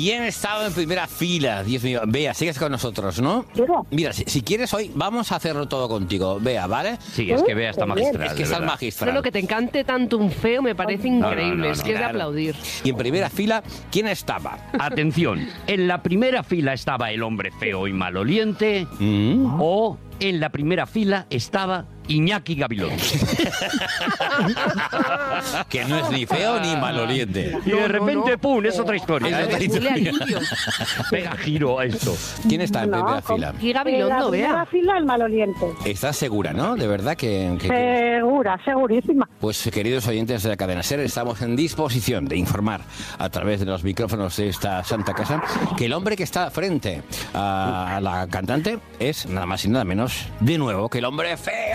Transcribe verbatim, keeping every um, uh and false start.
¿Quién estaba en primera fila? Dios mío. Bea, sigues con nosotros, ¿no? Digo. Mira, si, si quieres hoy, vamos a hacerlo todo contigo, Bea, ¿vale? Sí, es que Bea está magistral. Es que de estás verdad. magistral. No, lo que te encante tanto un feo me parece increíble. no, no, es que es de claro. aplaudir. Y en primera fila, ¿quién estaba? Atención, en la primera fila estaba el hombre feo y maloliente, Mm. o en la primera fila estaba Iñaki Gabilondo. Que no es ni feo ni maloliente. Y de No, no, repente, no. ¡pum!, es otra historia. Es otra ¿eh? Huele a historia. limpio. Pega giro a esto. ¿Quién está en No, primera con- fila? Y En la Gabilondo, primera vea. fila el maloliente. ¿Estás segura, no? De verdad que... que- Segura, segurísima. Pues, queridos oyentes de la cadena SER, estamos en disposición de informar a través de los micrófonos de esta santa casa que el hombre que está frente a la cantante es nada más y nada menos, de nuevo, que el hombre feo.